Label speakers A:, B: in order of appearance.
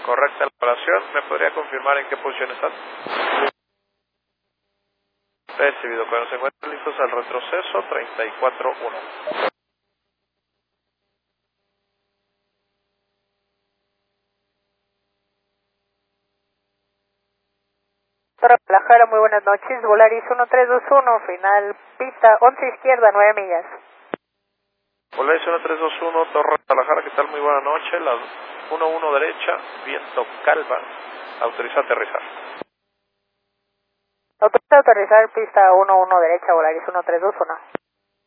A: Correcta la operación. ¿Me podría confirmar en qué posición están? Recibido. Cuando se encuentren listos al retroceso, 34-1.
B: Torre Guadalajara, muy buenas noches. Volaris 1321, final pista 11 izquierda, 9 millas.
A: Volaris 1321, Torre Guadalajara, ¿qué tal? Muy buena noche. La 11 derecha, viento calma. Autoriza aterrizar.
B: Autoriza aterrizar, pista 11 derecha, Volaris 1321.